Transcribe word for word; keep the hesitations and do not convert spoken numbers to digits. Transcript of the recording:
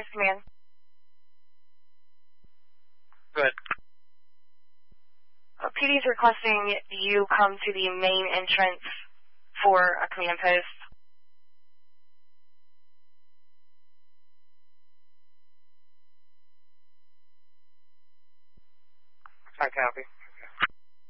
command. Good. Uh, P D is requesting you come to the main entrance for a command post. I copy.